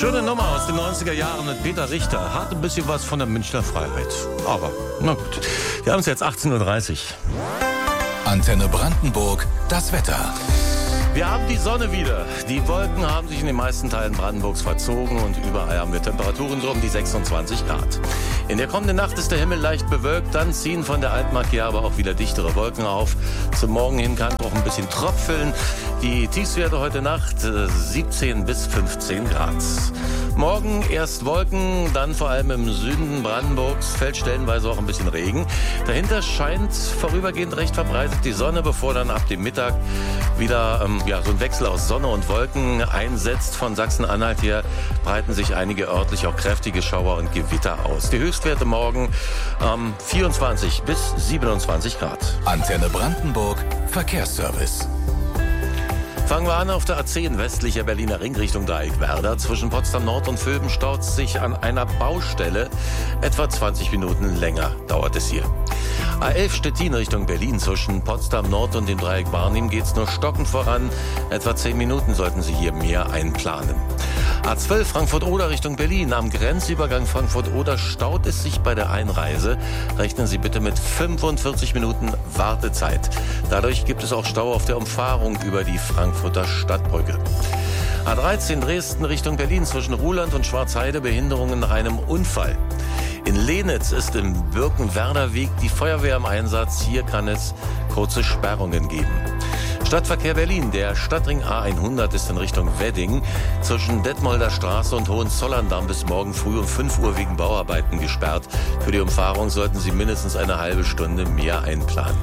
Schöne Nummer aus den 90er Jahren mit Peter Richter. Hat ein bisschen was von der Münchner Freiheit. Aber, na gut. Wir haben es jetzt 18:30 Uhr. Antenne Brandenburg, das Wetter. Wir haben die Sonne wieder. Die Wolken haben sich in den meisten Teilen Brandenburgs verzogen und überall haben wir Temperaturen so um die 26 Grad. In der kommenden Nacht ist der Himmel leicht bewölkt, dann ziehen von der Altmark her aber auch wieder dichtere Wolken auf. Zum Morgen hin kann auch ein bisschen tröpfeln. Die Tiefstwerte heute Nacht 17 bis 15 Grad. Morgen erst Wolken, dann vor allem im Süden Brandenburgs, fällt stellenweise auch ein bisschen Regen. Dahinter scheint vorübergehend recht verbreitet die Sonne, bevor dann ab dem Mittag wieder so ein Wechsel aus Sonne und Wolken einsetzt. Von Sachsen-Anhalt her breiten sich einige örtlich auch kräftige Schauer und Gewitter aus. Die Höchstwerte morgen 24 bis 27 Grad. Antenne Brandenburg, Verkehrsservice. Fangen wir an auf der A10 westlicher Berliner Ring Richtung Dreieckwerder. Zwischen Potsdam Nord und Vöben staut es sich an einer Baustelle. Etwa 20 Minuten länger dauert es hier. A11 Stettin Richtung Berlin. Zwischen Potsdam Nord und dem Dreieck Barnim geht es nur stockend voran. Etwa 10 Minuten sollten Sie hier mehr einplanen. A12 Frankfurt-Oder Richtung Berlin. Am Grenzübergang Frankfurt-Oder staut es sich bei der Einreise. Rechnen Sie bitte mit 45 Minuten Wartezeit. Dadurch gibt es auch Stau auf der Umfahrung über die Frankfurter Stadtbrücke. A13 Dresden Richtung Berlin. Zwischen Ruhland und Schwarzheide Behinderungen nach einem Unfall. In Lehnitz ist im Birkenwerder Weg die Feuerwehr im Einsatz. Hier kann es kurze Sperrungen geben. Stadtverkehr Berlin. Der Stadtring A100 ist in Richtung Wedding zwischen Detmolder Straße und Hohenzollern-Damm bis morgen früh um 5 Uhr wegen Bauarbeiten gesperrt. Für die Umfahrung sollten Sie mindestens eine halbe Stunde mehr einplanen.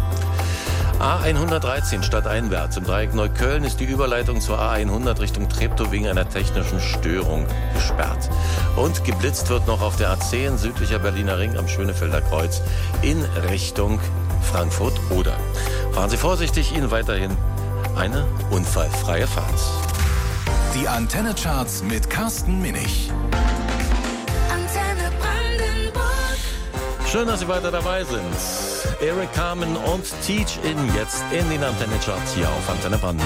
A113 stadteinwärts. Im Dreieck Neukölln ist die Überleitung zur A100 Richtung Treptow wegen einer technischen Störung gesperrt. Und geblitzt wird noch auf der A10 südlicher Berliner Ring am Schönefelder Kreuz in Richtung Frankfurt-Oder. Fahren Sie vorsichtig, Ihnen weiterhin eine unfallfreie Fahrt. Die Antenne-Charts mit Carsten Minich. Antenne Brandenburg. Schön, dass Sie weiter dabei sind. Eric Carmen und Teach In jetzt in den Antenne-Charts hier auf Antenne Brandenburg.